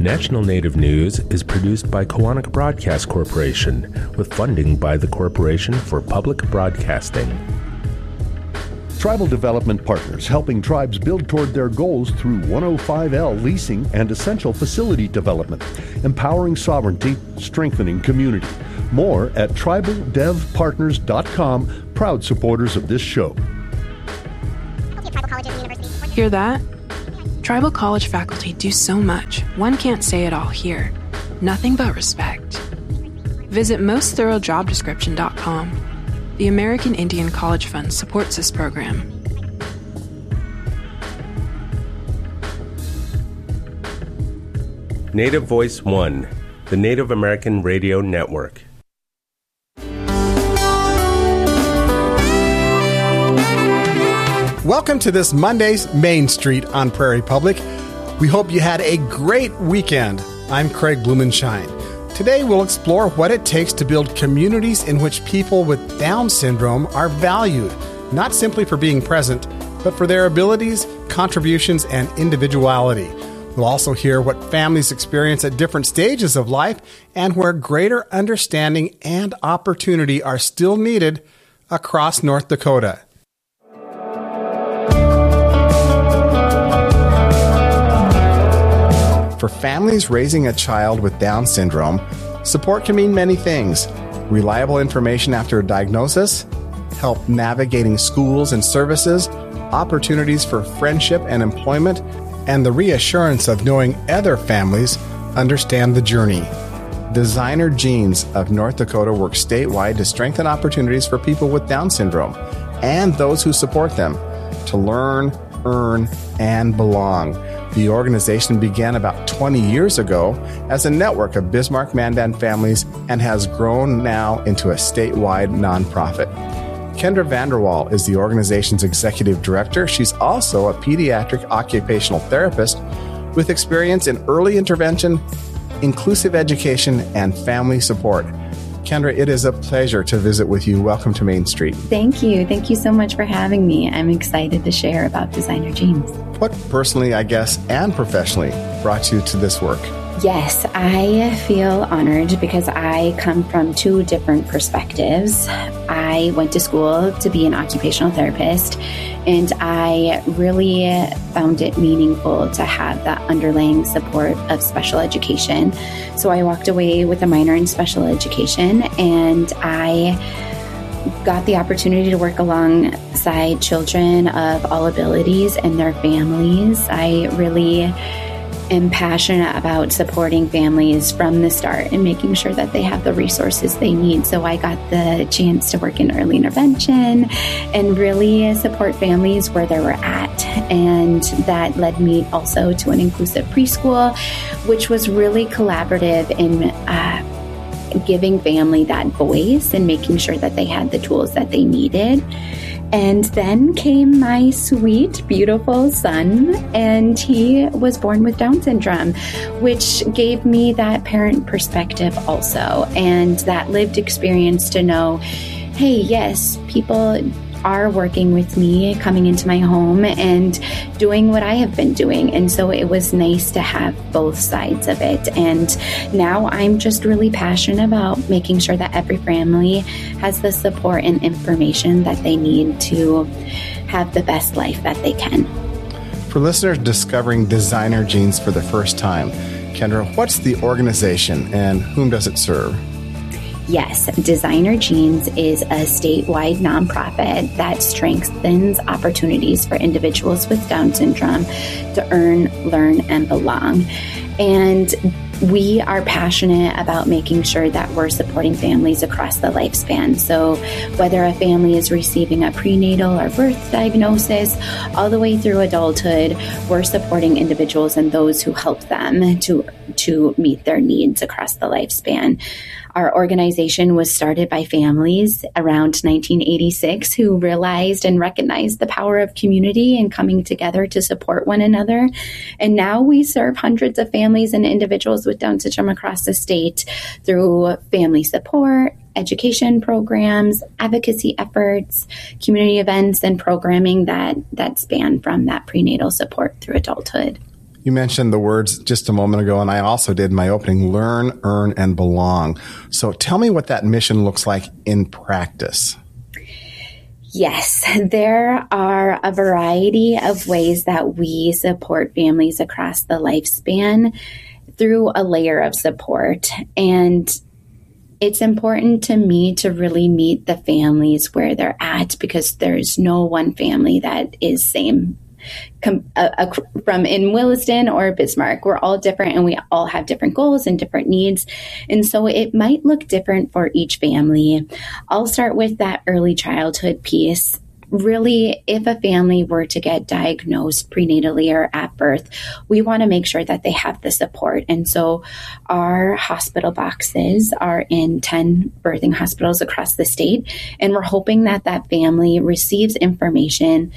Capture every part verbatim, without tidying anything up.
National Native News is produced by Koahnic Broadcast Corporation with funding by the Corporation for Public Broadcasting. Tribal Development Partners, helping tribes build toward their goals through one oh five L leasing and essential facility development, empowering sovereignty, strengthening community. More at tribal dev partners dot com, proud supporters of this show. Hear that? Tribal college faculty do so much, one can't say it all here. Nothing but respect. Visit most thorough job description dot com. The American Indian College Fund supports this program. Native Voice One, the Native American Radio Network. Welcome to this Monday's Main Street on Prairie Public. We hope you had a great weekend. I'm Craig Blumenshine. Today we'll explore what it takes to build communities in which people with Down syndrome are valued, not simply for being present, but for their abilities, contributions, and individuality. We'll also hear what families experience at different stages of life and where greater understanding and opportunity are still needed across North Dakota. For families raising a child with Down syndrome, support can mean many things. Reliable information after a diagnosis, help navigating schools and services, opportunities for friendship and employment, and the reassurance of knowing other families understand the journey. Designer Jeans of North Dakota works statewide to strengthen opportunities for people with Down syndrome and those who support them to learn, earn, and belong. The organization began about twenty years ago as a network of Bismarck-Mandan families and has grown now into a statewide nonprofit. Kendra Vanderwall is the organization's executive director. She's also a pediatric occupational therapist with experience in early intervention, inclusive education, and family support. Kendra, it is a pleasure to visit with you. Welcome to Main Street. Thank you. Thank you so much for having me. I'm excited to share about Designer Jeans. What personally, I guess, and professionally brought you to this work? Yes, I feel honored because I come from two different perspectives. I went to school to be an occupational therapist, and I really found it meaningful to have that underlying support of special education. So I walked away with a minor in special education, and I got the opportunity to work alongside children of all abilities and their families. I really am passionate about supporting families from the start and making sure that they have the resources they need. So I got the chance to work in early intervention and really support families where they were at. And that led me also to an inclusive preschool, which was really collaborative in uh, giving family that voice and making sure that they had the tools that they needed. And then came my sweet, beautiful son, and he was born with Down syndrome, which gave me that parent perspective also, and that lived experience to know, hey, yes, people are working with me, coming into my home and doing what I have been doing. And so it was nice to have both sides of it. And now I'm just really passionate about making sure that every family has the support and information that they need to have the best life that they can. For listeners discovering Designer Jeans for the first time, Kendra, what's the organization and whom does it serve? Yes, Designer Jeans is a statewide nonprofit that strengthens opportunities for individuals with Down syndrome to earn, learn, and belong. And we are passionate about making sure that we're supporting families across the lifespan. So whether a family is receiving a prenatal or birth diagnosis, all the way through adulthood, we're supporting individuals and those who help them to, to meet their needs across the lifespan. Our organization was started by families around nineteen eighty-six who realized and recognized the power of community and coming together to support one another. And now we serve hundreds of families and individuals with Down syndrome across the state through family support, education programs, advocacy efforts, community events, and programming that, that span from that prenatal support through adulthood. You mentioned the words just a moment ago, and I also did in my opening, learn, earn, and belong. So tell me what that mission looks like in practice. Yes, there are a variety of ways that we support families across the lifespan through a layer of support. And it's important to me to really meet the families where they're at, because there's no one family that is same com- uh, uh, from in Williston or Bismarck. We're all different and we all have different goals and different needs. And so it might look different for each family. I'll start with that early childhood piece. Really, if a family were to get diagnosed prenatally or at birth, we want to make sure that they have the support. And so our hospital boxes are in ten birthing hospitals across the state. And we're hoping that that family receives information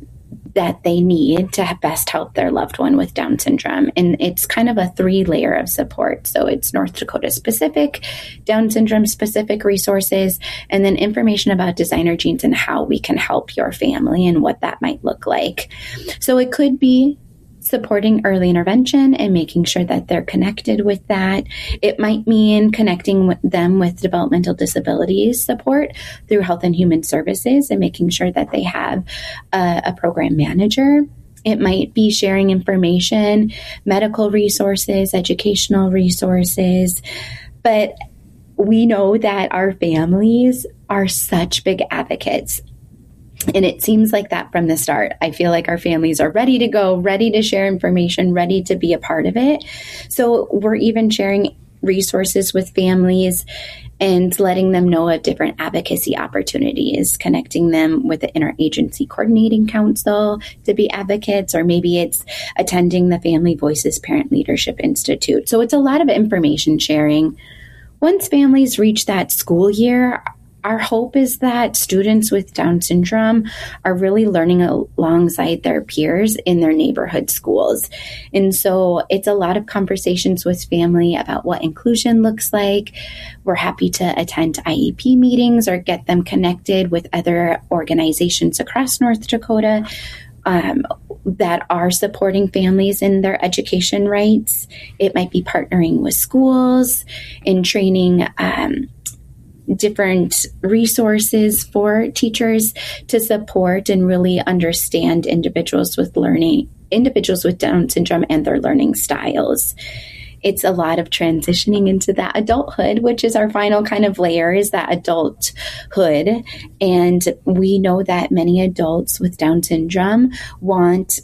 that they need to best help their loved one with Down syndrome. And it's kind of a three layer of support. So it's North Dakota specific, Down syndrome specific resources, and then information about designer genes and how we can help your family and what that might look like. So it could be supporting early intervention and making sure that they're connected with that. It might mean connecting with them with developmental disabilities support through Health and Human Services and making sure that they have a, a program manager. It might be sharing information, medical resources, educational resources. But we know that our families are such big advocates. And it seems like that from the start. I feel like our families are ready to go, ready to share information, ready to be a part of it. So we're even sharing resources with families and letting them know of different advocacy opportunities, connecting them with the Interagency Coordinating Council to be advocates, or maybe it's attending the Family Voices Parent Leadership Institute. So it's a lot of information sharing. Once families reach that school year, our hope is that students with Down syndrome are really learning alongside their peers in their neighborhood schools. And so it's a lot of conversations with family about what inclusion looks like. We're happy to attend I E P meetings or get them connected with other organizations across North Dakota um, that are supporting families in their education rights. It might be partnering with schools in training um different resources for teachers to support and really understand individuals with learning, individuals with Down syndrome and their learning styles. It's a lot of transitioning into that adulthood, which is our final kind of layer, is that adulthood. And we know that many adults with Down syndrome want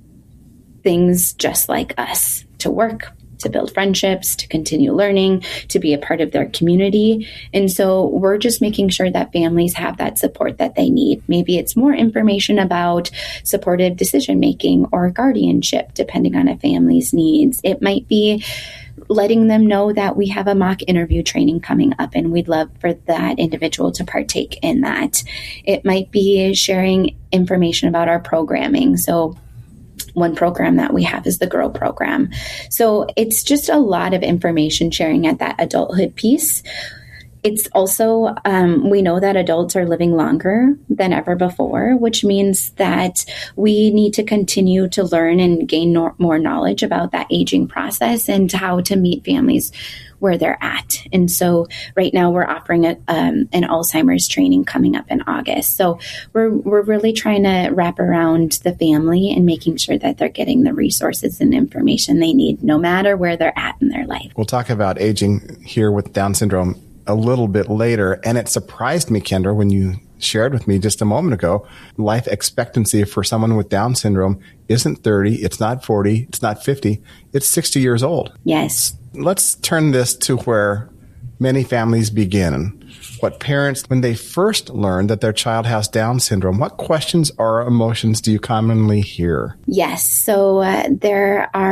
things just like us: to work, to build friendships, to continue learning, to be a part of their community. And so we're just making sure that families have that support that they need. Maybe it's more information about supportive decision-making or guardianship, depending on a family's needs. It might be letting them know that we have a mock interview training coming up and we'd love for that individual to partake in that. It might be sharing information about our programming. So one program that we have is the GROW program. So it's just a lot of information sharing at that adulthood piece. It's also, um, we know that adults are living longer than ever before, which means that we need to continue to learn and gain no- more knowledge about that aging process and how to meet families where they're at. And so right now we're offering a, um, an Alzheimer's training coming up in August. So we're we're really trying to wrap around the family and making sure that they're getting the resources and information they need, no matter where they're at in their life. We'll talk about aging here with Down syndrome a little bit later. And it surprised me, Kendra, when you shared with me just a moment ago, life expectancy for someone with Down syndrome isn't thirty, it's not forty, it's not fifty, it's sixty years old. Yes. Let's turn this to where many families begin. What parents, when they first learn that their child has Down syndrome, what questions or emotions do you commonly hear? Yes. So uh, there are a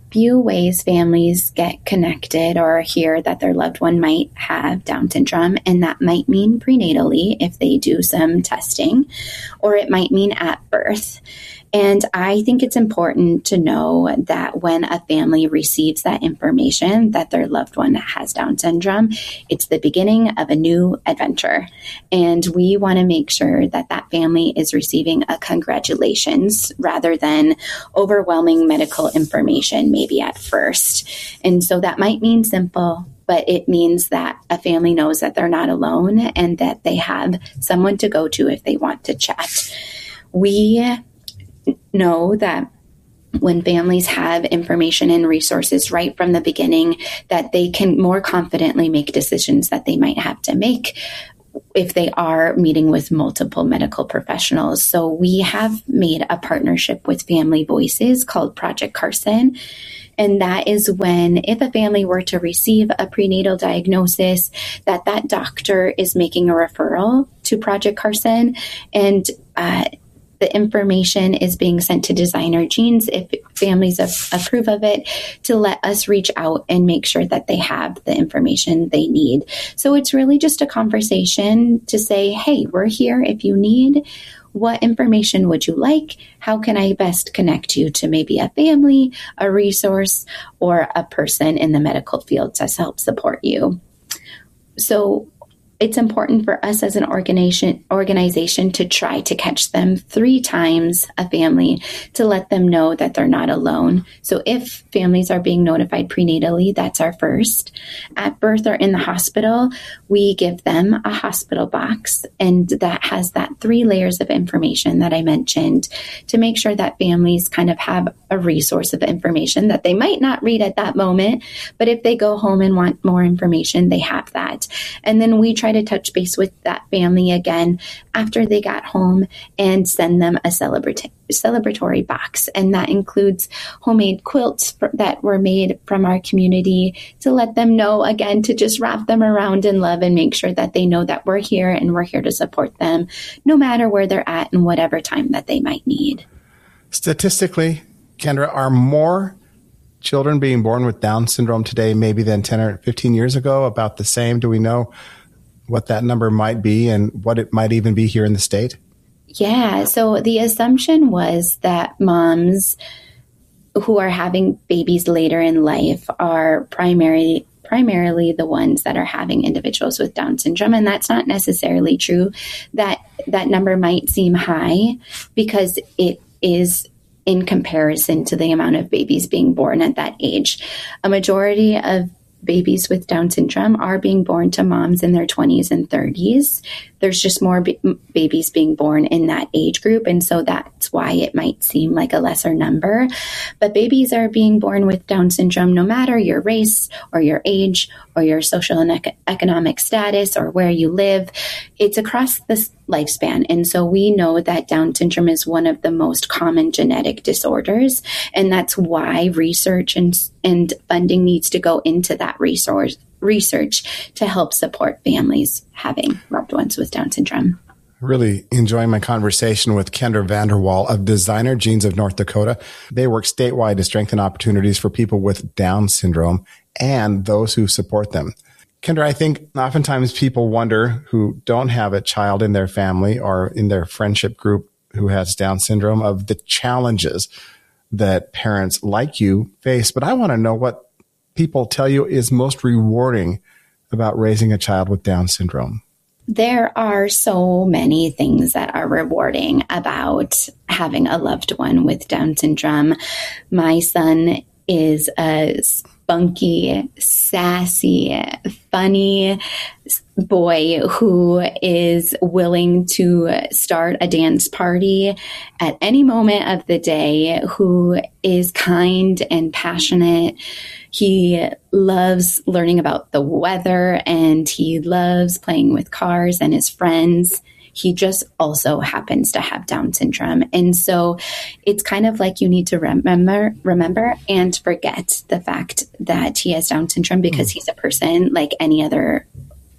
few ways families get connected or hear that their loved one might have Down syndrome, and that might mean prenatally if they do some testing, or it might mean at birth. And I think it's important to know that when a family receives that information that their loved one has Down syndrome, it's the beginning of a new adventure. And we want to make sure that that family is receiving a congratulations rather than overwhelming medical information, maybe at first. And so that might mean simple, but it means that a family knows that they're not alone and that they have someone to go to if they want to chat. We know that when families have information and resources right from the beginning, that they can more confidently make decisions that they might have to make if they are meeting with multiple medical professionals. So we have made a partnership with Family Voices called Project Carson. And that is when, if a family were to receive a prenatal diagnosis, that that doctor is making a referral to Project Carson, and uh, the information is being sent to Designer Genes if families a- approve of it, to let us reach out and make sure that they have the information they need. So it's really just a conversation to say, hey, we're here if you need. What information would you like? How can I best connect you to maybe a family, a resource, or a person in the medical field to help support you? So it's important for us as an organization organization to try to catch them three times a family to let them know that they're not alone. So if families are being notified prenatally, that's our first. At birth or in the hospital, we give them a hospital box, and that has that three layers of information that I mentioned to make sure that families kind of have a resource of information that they might not read at that moment, but if they go home and want more information, they have that. And then we try to touch base with that family again after they got home and send them a celebratory celebratory box. And that includes homemade quilts that were made from our community to let them know, again, to just wrap them around in love and make sure that they know that we're here and we're here to support them no matter where they're at and whatever time that they might need. Statistically, Kendra, are more children being born with Down syndrome today maybe than ten or fifteen years ago? About the same? Do we know what that number might be and what it might even be here in the state? Yeah, so the assumption was that moms who are having babies later in life are primarily primarily the ones that are having individuals with Down syndrome, and that's not necessarily true. That that number might seem high because it is in comparison to the amount of babies being born at that age. A majority of babies with Down syndrome are being born to moms in their twenties and thirties. There's just more b- babies being born in that age group. And so that's why it might seem like a lesser number. But babies are being born with Down syndrome no matter your race or your age or your social and ec- economic status or where you live. It's across the lifespan. And so we know that Down syndrome is one of the most common genetic disorders. And that's why research and, and funding needs to go into that resource research to help support families having loved ones with Down syndrome. Really enjoying my conversation with Kendra Vanderwall of Designer Genes of North Dakota. They work statewide to strengthen opportunities for people with Down syndrome and those who support them. Kendra, I think oftentimes people wonder who don't have a child in their family or in their friendship group who has Down syndrome of the challenges that parents like you face. But I want to know what people tell you is most rewarding about raising a child with Down syndrome. There are so many things that are rewarding about having a loved one with Down syndrome. My son is a spunky, sassy, funny boy who is willing to start a dance party at any moment of the day, who is kind and passionate. He loves learning about the weather and he loves playing with cars and his friends. He just also happens to have Down syndrome. And so it's kind of like you need to remember, remember and forget the fact that he has Down syndrome because he's a person like any other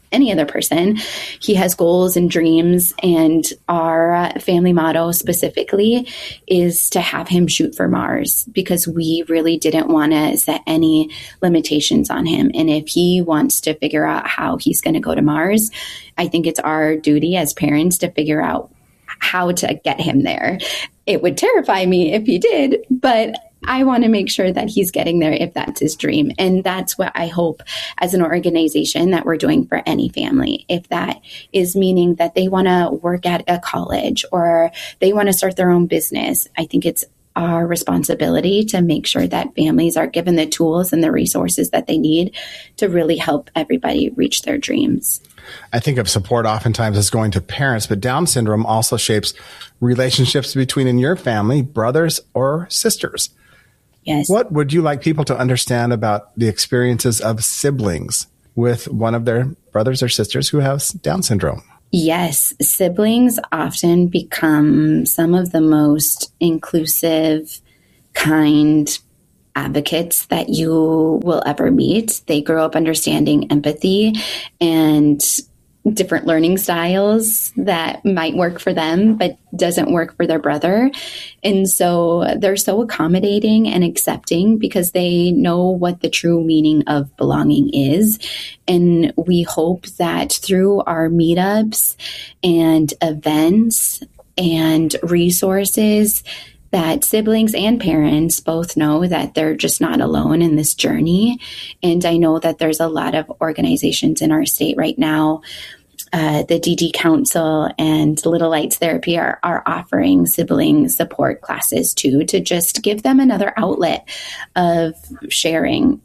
any other person. He has goals and dreams, and our family motto specifically is to have him shoot for Mars, because we really didn't want to set any limitations on him. And if he wants to figure out how he's going to go to Mars, I think it's our duty as parents to figure out how to get him there. It would terrify me if he did, but I want to make sure that he's getting there if that's his dream. And that's what I hope as an organization that we're doing for any family. If that is meaning that they want to work at a college or they want to start their own business, I think it's our responsibility to make sure that families are given the tools and the resources that they need to really help everybody reach their dreams. I think of support oftentimes as going to parents, but Down syndrome also shapes relationships between in your family, brothers or sisters. Yes. What would you like people to understand about the experiences of siblings with one of their brothers or sisters who has Down syndrome? Yes, siblings often become some of the most inclusive, kind advocates that you will ever meet. They grow up understanding empathy and different learning styles that might work for them, but doesn't work for their brother. And so they're so accommodating and accepting because they know what the true meaning of belonging is. And we hope that through our meetups and events and resources, that siblings and parents both know that they're just not alone in this journey. And I know that there's a lot of organizations in our state right now. Uh, the D D Council and Little Lights Therapy are, are offering sibling support classes too, to just give them another outlet of sharing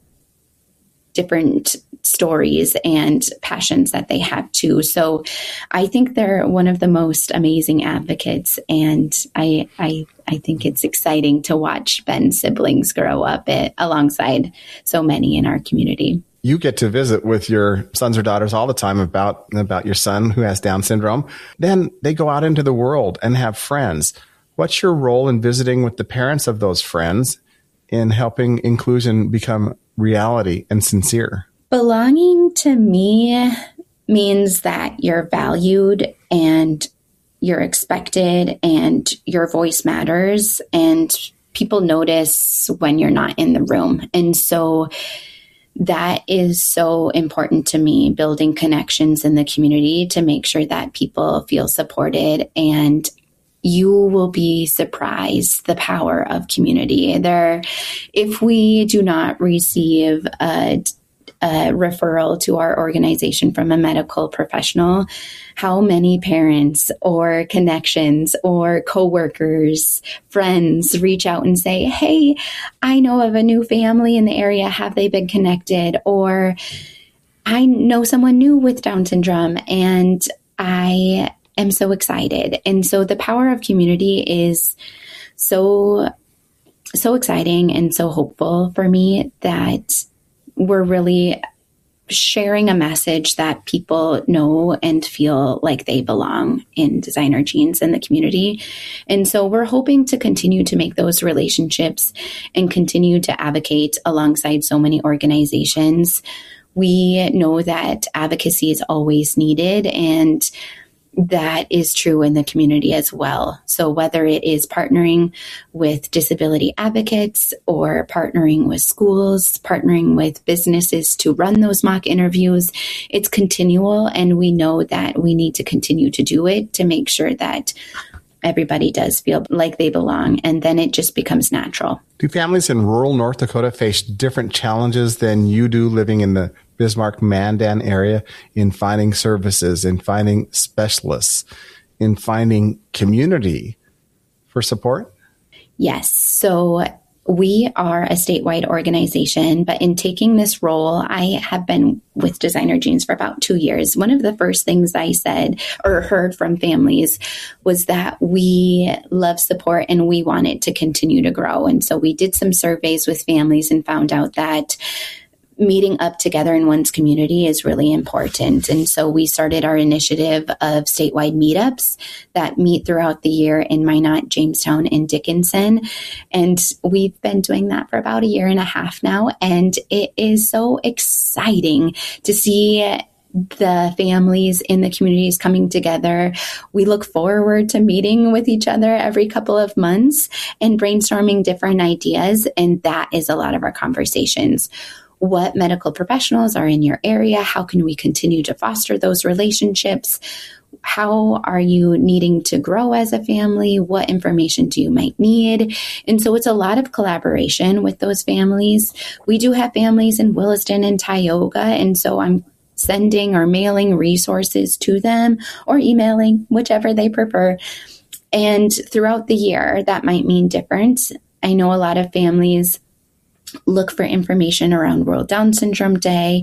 different stories and passions that they have too. So I think they're one of the most amazing advocates, and I I, I think it's exciting to watch Ben's siblings grow up it, alongside so many in our community. You get to visit with your sons or daughters all the time about, about your son who has Down syndrome. Then they go out into the world and have friends. What's your role in visiting with the parents of those friends in helping inclusion become reality and sincere? Belonging to me means that you're valued and you're expected and your voice matters, and people notice when you're not in the room. And so that is so important to me, building connections in the community to make sure that people feel supported. And you will be surprised the power of community. There, if we do not receive a a referral to our organization from a medical professional, how many parents or connections or coworkers, friends reach out and say, hey, I know of a new family in the area. Have they been connected? Or I know someone new with Down syndrome and I am so excited. And so the power of community is so, so exciting and so hopeful for me that we're really sharing a message that people know and feel like they belong in Designer Jeans in the community. And so we're hoping to continue to make those relationships and continue to advocate alongside so many organizations. We know that advocacy is always needed, and that is true in the community as well. So whether it is partnering with disability advocates or partnering with schools, partnering with businesses to run those mock interviews, it's continual. And we know that we need to continue to do it to make sure that everybody does feel like they belong. And then it just becomes natural. Do families in rural North Dakota face different challenges than you do living in the Bismarck-Mandan area in finding services, in finding specialists, in finding community for support? Yes. So we are a statewide organization, but in taking this role, I have been with Designer Jeans for about two years. One of the first things I said or heard from families was that we love support and we want it to continue to grow. And so we did some surveys with families and found out that meeting up together in one's community is really important. And so we started our initiative of statewide meetups that meet throughout the year in Minot, Jamestown, and Dickinson. And we've been doing that for about a year and a half now. And it is so exciting to see the families in the communities coming together. We look forward to meeting with each other every couple of months and brainstorming different ideas. And that is a lot of our conversations. What medical professionals are in your area? How can we continue to foster those relationships? How are you needing to grow as a family? What information do you might need? And so it's a lot of collaboration with those families. We do have families in Williston and Tioga, and so I'm sending or mailing resources to them or emailing, whichever they prefer. And throughout the year, that might mean different. I know a lot of families look for information around World Down Syndrome Day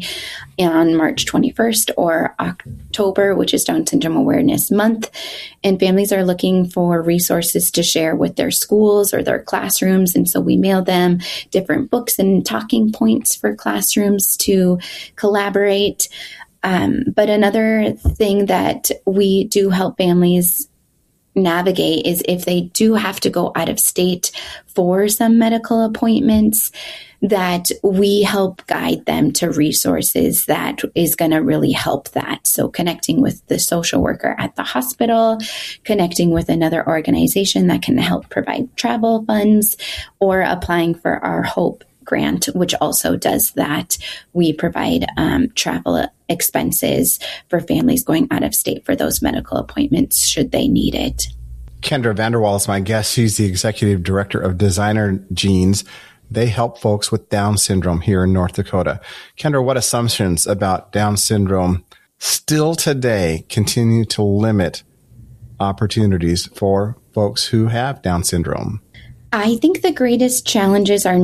on March twenty-first or October, which is Down Syndrome Awareness Month. And families are looking for resources to share with their schools or their classrooms. And so we mail them different books and talking points for classrooms to collaborate. Um, but another thing that we do help families navigate is if they do have to go out of state for some medical appointments, that we help guide them to resources that is going to really help that. So connecting with the social worker at the hospital, connecting with another organization that can help provide travel funds, or applying for our HOPE grant, which also does that. We provide um, travel expenses for families going out of state for those medical appointments should they need it. Kendra Vanderwall is my guest. She's the executive director of Designer Genes. They help folks with Down syndrome here in North Dakota. Kendra, what assumptions about Down syndrome still today continue to limit opportunities for folks who have Down syndrome? I think the greatest challenges are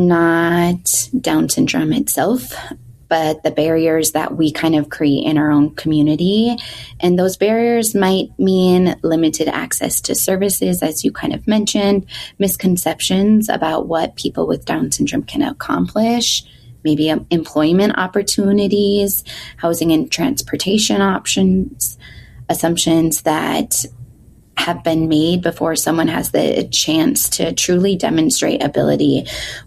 not Down syndrome itself, but the barriers that we kind of create in our own community. And those barriers might mean limited access to services, as you kind of mentioned, misconceptions about what people with Down syndrome can accomplish, maybe employment opportunities, housing and transportation options, assumptions that have been made before someone has the chance to truly demonstrate ability.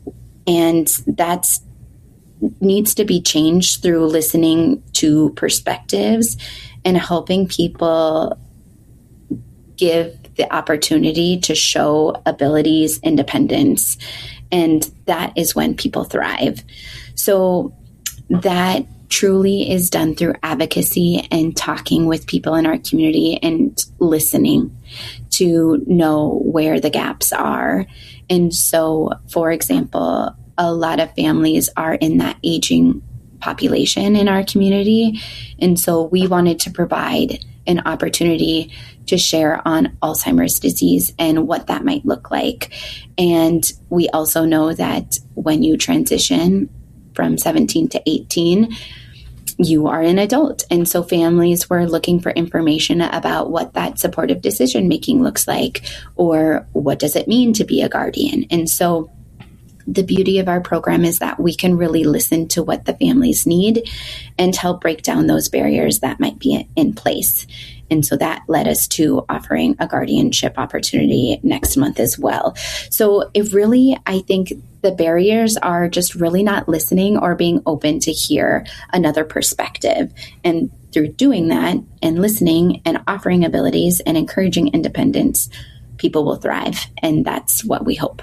And that's needs to be changed through listening to perspectives and helping people give the opportunity to show abilities, independence. And that is when people thrive. So that truly is done through advocacy and talking with people in our community and listening to know where the gaps are. And so, for example, a lot of families are in that aging population in our community. And so we wanted to provide an opportunity to share on Alzheimer's disease and what that might look like. And we also know that when you transition from seventeen to eighteen, you are an adult. And so families were looking for information about what that supportive decision making looks like, or what does it mean to be a guardian. And so the beauty of our program is that we can really listen to what the families need and help break down those barriers that might be in place. And so that led us to offering a guardianship opportunity next month as well. So it really, I think the barriers are just really not listening or being open to hear another perspective. And through doing that and listening and offering abilities and encouraging independence, people will thrive. And that's what we hope.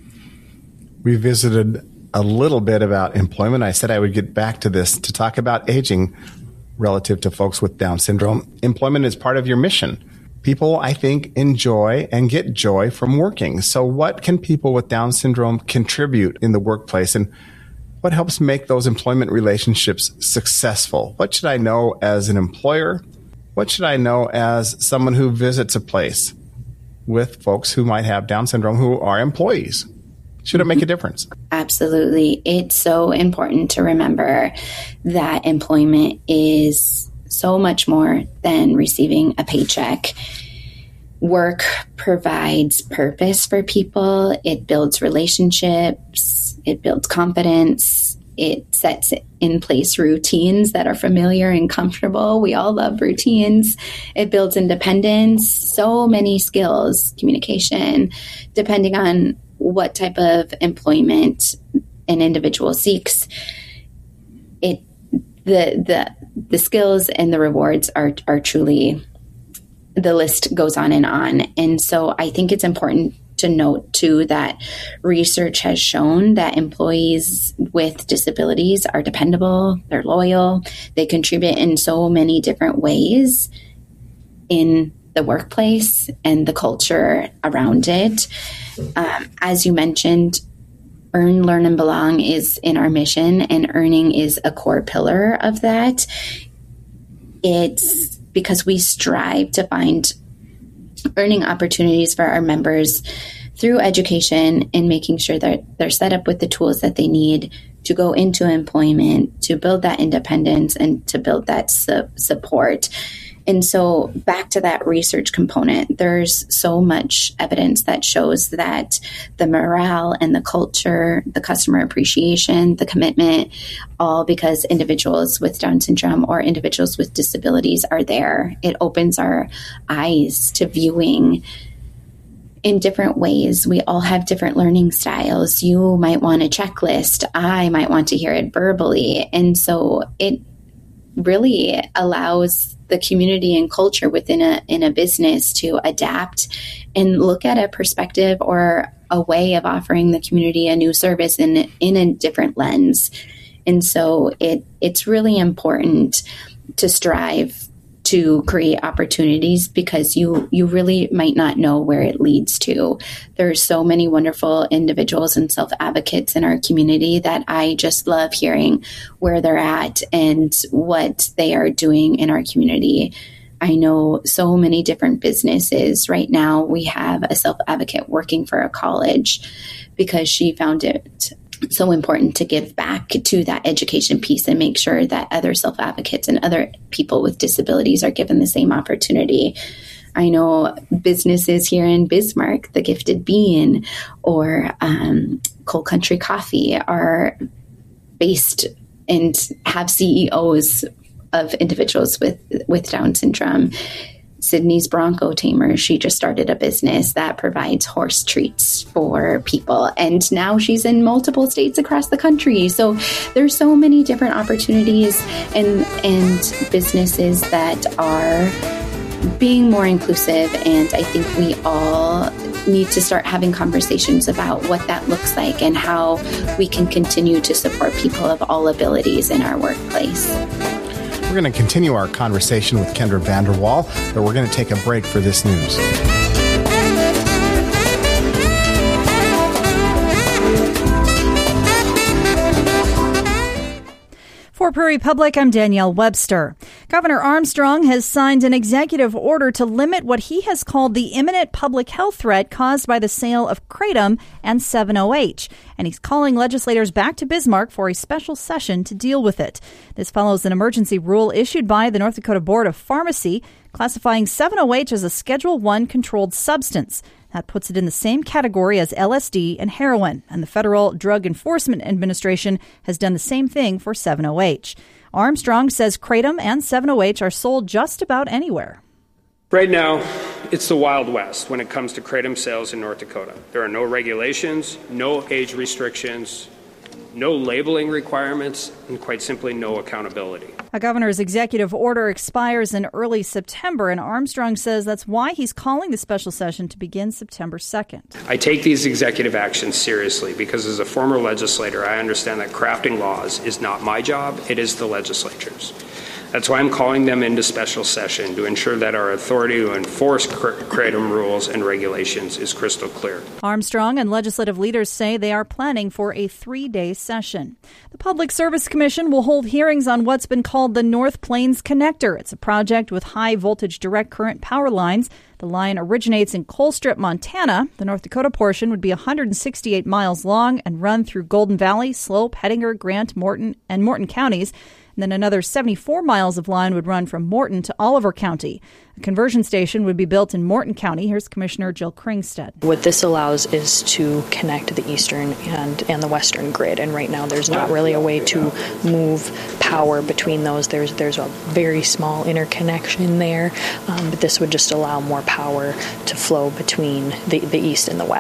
We visited a little bit about employment. I said I would get back to this to talk about aging relative to folks with Down syndrome. Employment is part of your mission. People, I think, enjoy and get joy from working. So what can people with Down syndrome contribute in the workplace, and what helps make those employment relationships successful? What should I know as an employer? What should I know as someone who visits a place with folks who might have Down syndrome who are employees? Should it make a difference? Absolutely. It's so important to remember that employment is so much more than receiving a paycheck. Work provides purpose for people. It builds relationships. It builds confidence. It sets in place routines that are familiar and comfortable. We all love routines. It builds independence. So many skills, communication, depending on what type of employment an individual seeks. It the the the skills and the rewards are are truly, the list goes on and on. And so I think it's important to note too that research has shown that employees with disabilities are dependable, they're loyal, they contribute in so many different ways in the workplace and the culture around it. Um, as you mentioned, Earn, Learn, and Belong is in our mission, and earning is a core pillar of that. It's because we strive to find earning opportunities for our members through education and making sure that they're set up with the tools that they need to go into employment, to build that independence and to build that su- support. And so back to that research component, there's so much evidence that shows that the morale and the culture, the customer appreciation, the commitment, all because individuals with Down syndrome or individuals with disabilities are there. It opens our eyes to viewing in different ways. We all have different learning styles. You might want a checklist. I might want to hear it verbally. And so it really allows the community and culture within a in a business to adapt and look at a perspective or a way of offering the community a new service in in a different lens. And so it it's really important to strive to create opportunities because you you really might not know where it leads to. There's so many wonderful individuals and self-advocates in our community that I just love hearing where they're at and what they are doing in our community. I know so many different businesses. Right now, we have a self-advocate working for a college because she found it so important to give back to that education piece and make sure that other self-advocates and other people with disabilities are given the same opportunity. I know businesses here in Bismarck, the Gifted Bean or um, Cold Country Coffee are based and have C E Os of individuals with, with Down syndrome. Sydney's Bronco Tamer, she just started a business that provides horse treats for people. And now she's in multiple states across the country. So there's so many different opportunities and, and businesses that are being more inclusive. And I think we all need to start having conversations about what that looks like and how we can continue to support people of all abilities in our workplace. We're going to continue our conversation with Kendra Vanderwall, but we're going to take a break for this news. For Prairie Public, I'm Danielle Webster. Governor Armstrong has signed an executive order to limit what he has called the imminent public health threat caused by the sale of Kratom and seven oh H. And he's calling legislators back to Bismarck for a special session to deal with it. This follows an emergency rule issued by the North Dakota Board of Pharmacy classifying seven oh H as a Schedule one controlled substance. That puts it in the same category as L S D and heroin, and the Federal Drug Enforcement Administration has done the same thing for seven oh H. Armstrong says Kratom and seven oh H are sold just about anywhere. Right now, it's the Wild West when it comes to Kratom sales in North Dakota. There are no regulations, no age restrictions, no labeling requirements, and quite simply no accountability. A governor's executive order expires in early September, and Armstrong says that's why he's calling the special session to begin September second. I take these executive actions seriously because as a former legislator, I understand that crafting laws is not my job, it is the legislature's. That's why I'm calling them into special session to ensure that our authority to enforce Kratom rules and regulations is crystal clear. Armstrong and legislative leaders say they are planning for a three-day session. The Public Service Commission will hold hearings on what's been called the North Plains Connector. It's a project with high-voltage direct current power lines. The line originates in Colstrip, Montana. The North Dakota portion would be one hundred sixty-eight miles long and run through Golden Valley, Slope, Hettinger, Grant, Morton, and Morton counties. And then another seventy-four miles of line would run from Morton to Oliver County. A conversion station would be built in Morton County. Here's Commissioner Jill Kringstead. What this allows is to connect the eastern and, and the western grid. And right now there's not really a way to move power between those. There's there's a very small interconnection there. Um, but this would just allow more power to flow between the, the east and the west.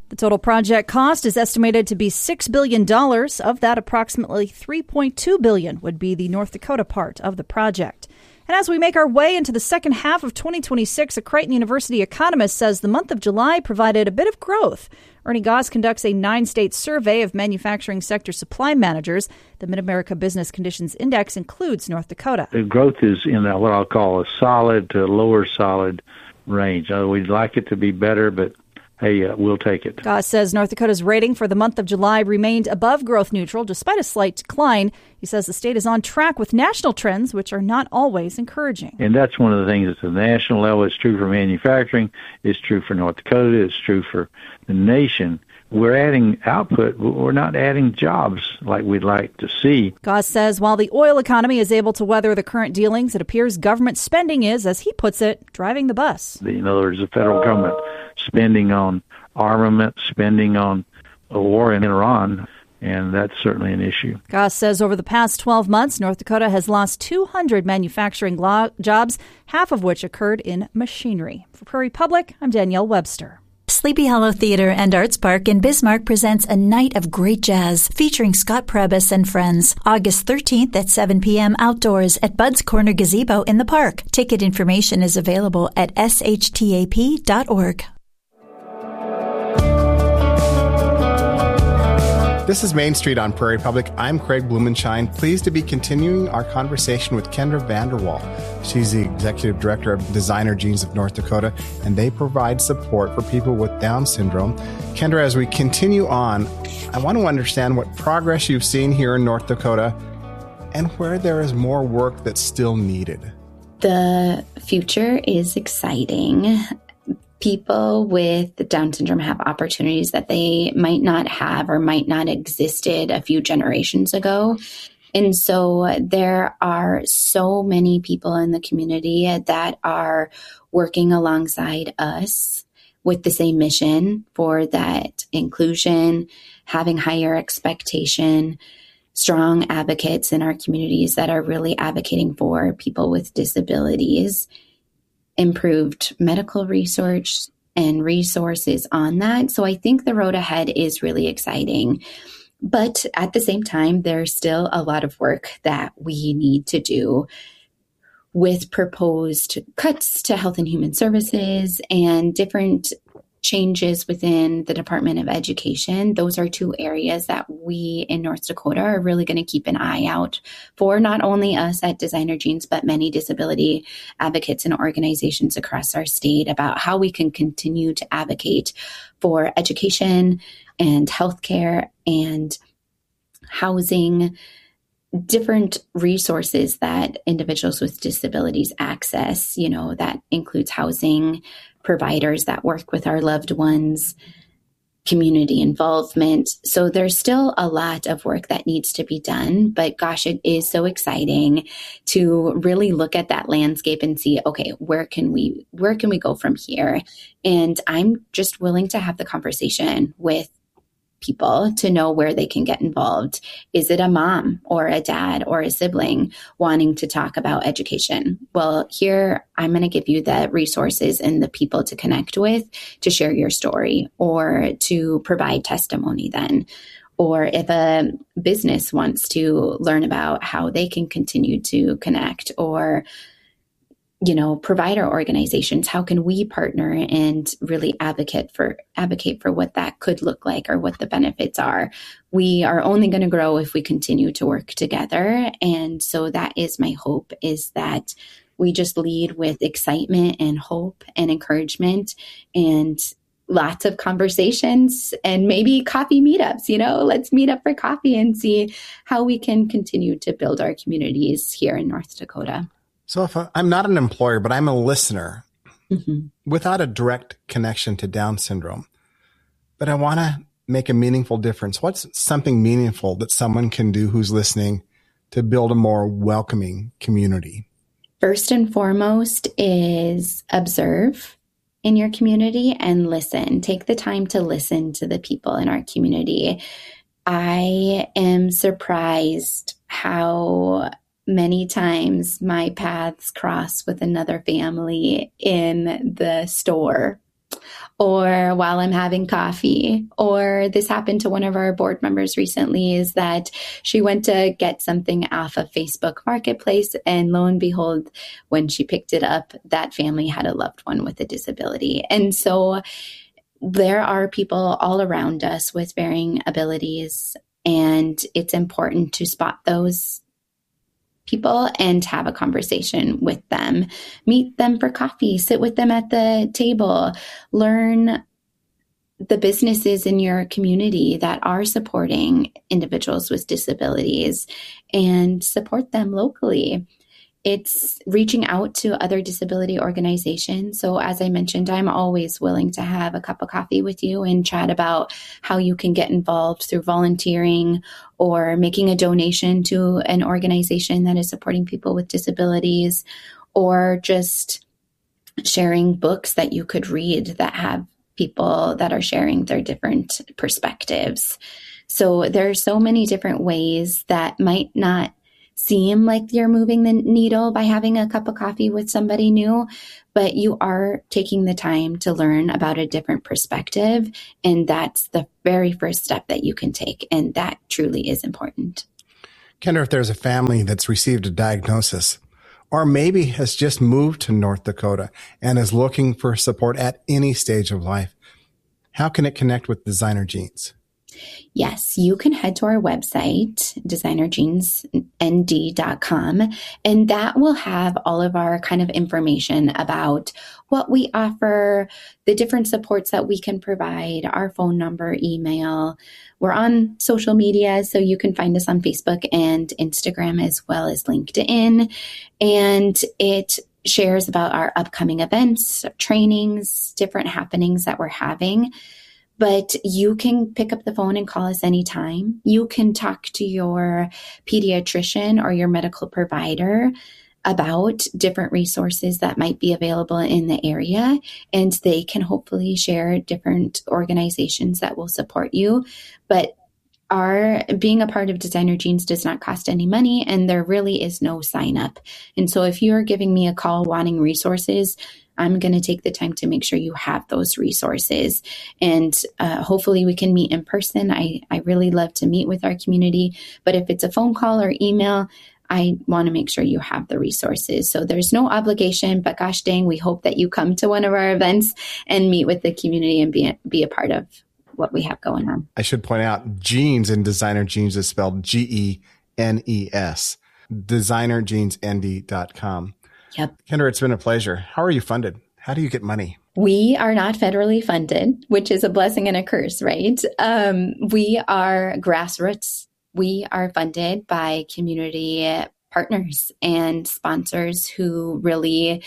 The total project cost is estimated to be six billion dollars. Of that, approximately three point two billion dollars would be the North Dakota part of the project. And as we make our way into the second half of twenty twenty-six, a Creighton University economist says the month of July provided a bit of growth. Ernie Goss conducts a nine-state survey of manufacturing sector supply managers. The Mid-America Business Conditions Index includes North Dakota. The growth is in a, what I'll call a solid to lower solid range. Uh, we'd like it to be better, but hey, uh, we'll take it. Goss says North Dakota's rating for the month of July remained above growth neutral despite a slight decline. He says the state is on track with national trends, which are not always encouraging. And that's one of the things at the national level. It's true for manufacturing. It's true for North Dakota. It's true for the nation. We're adding output, but we're not adding jobs like we'd like to see. Goss says while the oil economy is able to weather the current dealings, it appears government spending is, as he puts it, driving the bus. In other words, the federal government spending on armament, spending on a war in Iran, and that's certainly an issue. Goss says over the past twelve months, North Dakota has lost two hundred manufacturing lo- jobs, half of which occurred in machinery. For Prairie Public, I'm Danielle Webster. Sleepy Hollow Theater and Arts Park in Bismarck presents a night of great jazz featuring Scott Prebus and friends. August thirteenth at seven p.m. outdoors at Bud's Corner Gazebo in the park. Ticket information is available at s h t a p dot org. This is Main Street on Prairie Public. I'm Craig Blumenshine, pleased to be continuing our conversation with Kendra Vanderwall. She's the Executive Director of Designer Jeans of North Dakota, and they provide support for people with Down syndrome. Kendra, as we continue on, I want to understand what progress you've seen here in North Dakota and where there is more work that's still needed. The future is exciting. People with Down syndrome have opportunities that they might not have or might not existed a few generations ago. And so there are so many people in the community that are working alongside us with the same mission for that inclusion, having higher expectation, strong advocates in our communities that are really advocating for people with disabilities, improved medical research and resources on that. So I think the road ahead is really exciting. But at the same time, there's still a lot of work that we need to do with proposed cuts to Health and Human Services and different changes within the Department of Education. Those are two areas that we in North Dakota are really going to keep an eye out for, not only us at Designer Jeans, but many disability advocates and organizations across our state about how we can continue to advocate for education and healthcare and housing, different resources that individuals with disabilities access. You know, that includes housing, providers that work with our loved ones, community involvement. So there's still a lot of work that needs to be done, but gosh, it is so exciting to really look at that landscape and see, okay, where can we, where can we go from here? And I'm just willing to have the conversation with people to know where they can get involved. Is it a mom or a dad or a sibling wanting to talk about education? Well, here I'm going to give you the resources and the people to connect with to share your story or to provide testimony then. Or if a business wants to learn about how they can continue to connect, or you know, provider organizations, how can we partner and really advocate for advocate for what that could look like or what the benefits are? We are only going to grow if we continue to work together. And so that is my hope, is that we just lead with excitement and hope and encouragement and lots of conversations and maybe coffee meetups. You know, let's meet up for coffee and see how we can continue to build our communities here in North Dakota. So if I, I'm not an employer, but I'm a listener mm-hmm. without a direct connection to Down syndrome, but I want to make a meaningful difference. What's something meaningful that someone can do who's listening to build a more welcoming community? First and foremost is observe in your community and listen. Take the time to listen to the people in our community. I am surprised how many times my paths cross with another family in the store or while I'm having coffee. Or this happened to one of our board members recently, is that she went to get something off of Facebook Marketplace, and lo and behold, when she picked it up, that family had a loved one with a disability. And so there are people all around us with varying abilities, and it's important to spot those people and have a conversation with them. Meet them for coffee, sit with them at the table, learn the businesses in your community that are supporting individuals with disabilities, and support them locally. It's reaching out to other disability organizations. So as I mentioned, I'm always willing to have a cup of coffee with you and chat about how you can get involved through volunteering or making a donation to an organization that is supporting people with disabilities, or just sharing books that you could read that have people that are sharing their different perspectives. So there are so many different ways that might not seem like you're moving the needle by having a cup of coffee with somebody new, but you are taking the time to learn about a different perspective. And that's the very first step that you can take. And that truly is important. Kendra, if there's a family that's received a diagnosis, or maybe has just moved to North Dakota and is looking for support at any stage of life, how can it connect with Designer Jeans? Yes, you can head to our website, designer jeans n d dot com, and that will have all of our kind of information about what we offer, the different supports that we can provide, our phone number, email. We're on social media, so you can find us on Facebook and Instagram as well as LinkedIn. And it shares about our upcoming events, trainings, different happenings that we're having. But you can pick up the phone and call us anytime. You can talk to your pediatrician or your medical provider about different resources that might be available in the area, and they can hopefully share different organizations that will support you. But our being a part of Designer Jeans does not cost any money, and there really is no sign up. And so if you're giving me a call wanting resources, I'm going to take the time to make sure you have those resources. And uh, hopefully we can meet in person. I, I really love to meet with our community. But if it's a phone call or email, I want to make sure you have the resources. So there's no obligation, but gosh dang, we hope that you come to one of our events and meet with the community and be a, be a part of what we have going on. I should point out, jeans in Designer Jeans is spelled G E N E S, designer jeans n d dot com. Yep. Kendra, it's been a pleasure. How are you funded? How do you get money? We are not federally funded, which is a blessing and a curse, right? Um, we are grassroots. We are funded by community partners and sponsors who really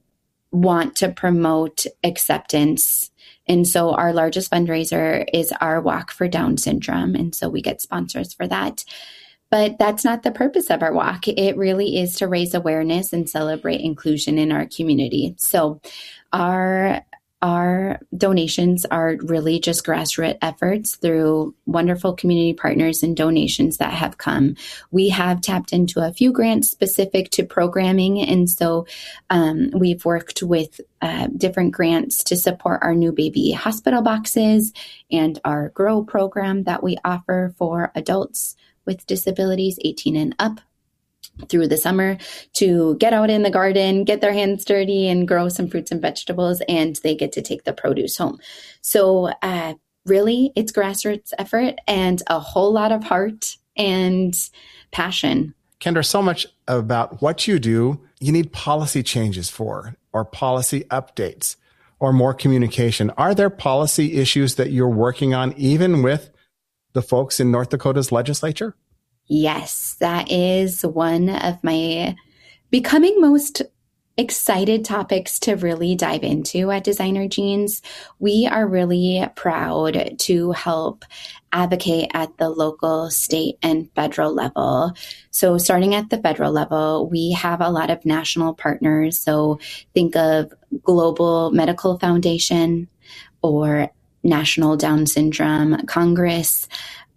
want to promote acceptance. And so our largest fundraiser is our Walk for Down Syndrome. And so we get sponsors for that. But that's not the purpose of our walk. It really is to raise awareness and celebrate inclusion in our community. So our our donations are really just grassroots efforts through wonderful community partners and donations that have come. We have tapped into a few grants specific to programming. And so um, we've worked with uh, different grants to support our new baby hospital boxes and our GROW program that we offer for adults with disabilities eighteen and up through the summer to get out in the garden, get their hands dirty and grow some fruits and vegetables, and they get to take the produce home. So uh, really, it's grassroots effort and a whole lot of heart and passion. Kendra, so much about what you do, you need policy changes for, or policy updates, or more communication. Are there policy issues that you're working on, even with the folks in North Dakota's legislature? Yes, that is one of my becoming most excited topics to really dive into at Designer Jeans. We are really proud to help advocate at the local, state, and federal level. So starting at the federal level, we have a lot of national partners. So think of Global Medical Foundation or National Down Syndrome Congress,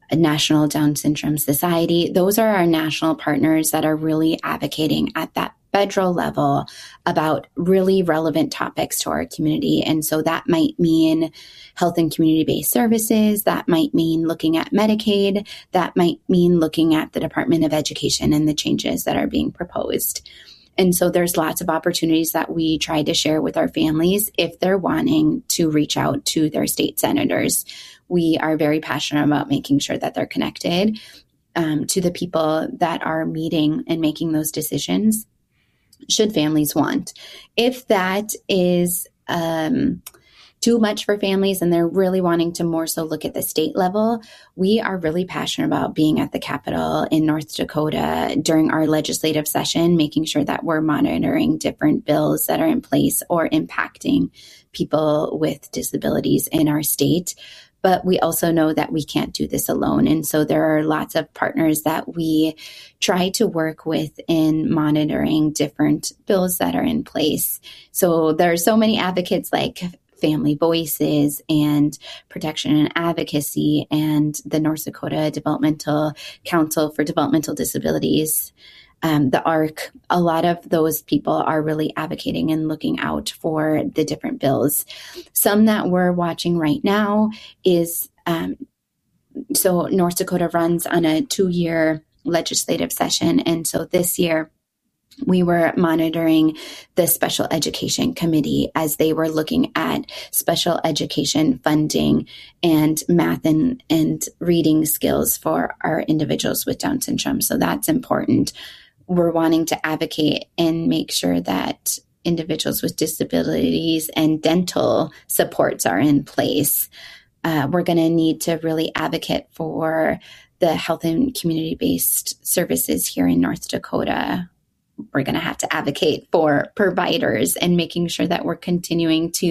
National Down Syndrome Society. Those are our national partners that are really advocating at that federal level about really relevant topics to our community. And so that might mean health and community-based services. That might mean looking at Medicaid. That might mean looking at the Department of Education and the changes that are being proposed. And so there's lots of opportunities that we try to share with our families if they're wanting to reach out to their state senators. We are very passionate about making sure that they're connected um, to the people that are meeting and making those decisions, should families want. If that is um, too much for families and they're really wanting to more so look at the state level, we are really passionate about being at the Capitol in North Dakota during our legislative session, making sure that we're monitoring different bills that are in place or impacting people with disabilities in our state. But we also know that we can't do this alone. And so there are lots of partners that we try to work with in monitoring different bills that are in place. So there are so many advocates like Family Voices and Protection and Advocacy and the North Dakota Developmental Council for Developmental Disabilities, um, the A R C. A lot of those people are really advocating and looking out for the different bills. Some that we're watching right now is, um, so North Dakota runs on a two-year legislative session. And so this year, we were monitoring the Special Education Committee as they were looking at special education funding and math and, and reading skills for our individuals with Down syndrome. So that's important. We're wanting to advocate and make sure that individuals with disabilities and dental supports are in place. Uh, we're going to need to really advocate for the health and community-based services here in North Dakota. We're going to have to advocate for providers and making sure that we're continuing to